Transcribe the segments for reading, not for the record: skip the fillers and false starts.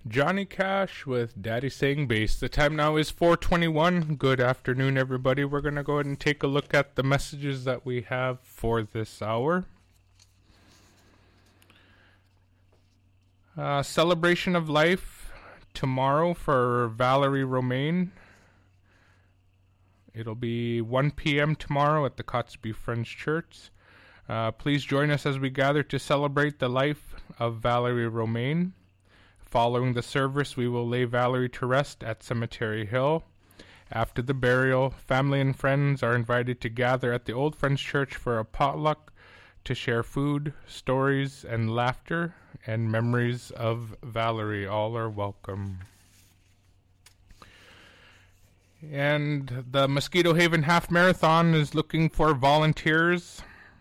Johnny Cash with Daddy Saying Bass. The time now is 4:21. Good afternoon, everybody. We're going to go ahead and take a look at the messages that we have for this hour. Celebration of Life tomorrow for Valerie Romaine. It'll be 1 p.m. tomorrow at the Kotzebue Friends Church. Please join us as we gather to celebrate the life of Valerie Romaine. Following the service, we will lay Valerie to rest at Cemetery Hill. After the burial, family and friends are invited to gather at the Old Friends Church for a potluck to share food, stories, and laughter, and memories of Valerie. All are welcome. And the Mosquito Haven Half Marathon is looking for volunteers.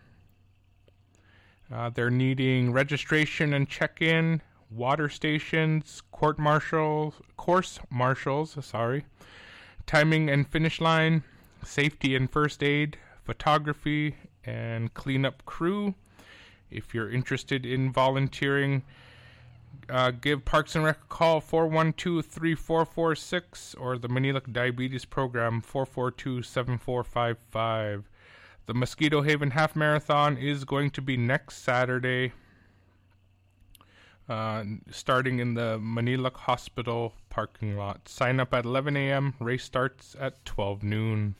They're needing registration and check-in, water stations, course marshals, timing and finish line, safety and first aid, photography, and cleanup crew. If you're interested in volunteering, give Parks and Rec a call, 412-3446, or the Manilac Diabetes Program, 442-7455. The Mosquito Haven Half Marathon is going to be next Saturday, starting in the Manilac Hospital parking lot. Sign up at 11 a.m. Race starts at 12 noon.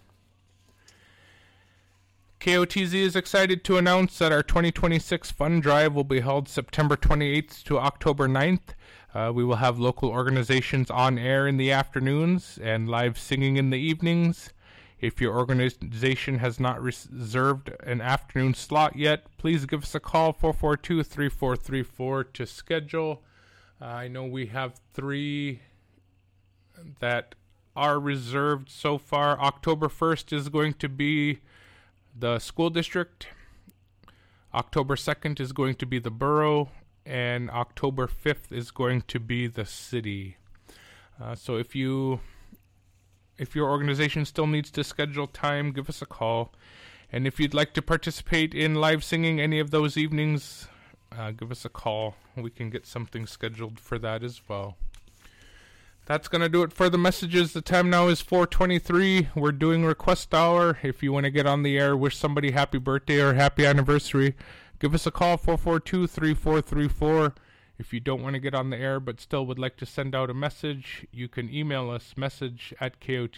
KOTZ is excited to announce that our 2026 fund drive will be held September 28th to October 9th. We will have local organizations on air in the afternoons and live singing in the evenings. If your organization has not reserved an afternoon slot yet, please give us a call, 442-3434, to schedule. I know we have 3 that are reserved so far. October 1st is going to be the school district. October 2nd is going to be the borough. And October 5th is going to be the city. So if your organization still needs to schedule time, give us a call. And if you'd like to participate in live singing any of those evenings, give us a call. We can get something scheduled for that as well. That's going to do it for the messages. The time now is 4:23. We're doing request hour. If you want to get on the air, wish somebody happy birthday or happy anniversary, give us a call, 442-3434. If you don't want to get on the air but still would like to send out a message, you can email us,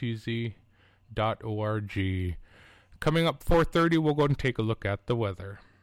message@kotz.org. Coming up 4:30, we'll go and take a look at the weather.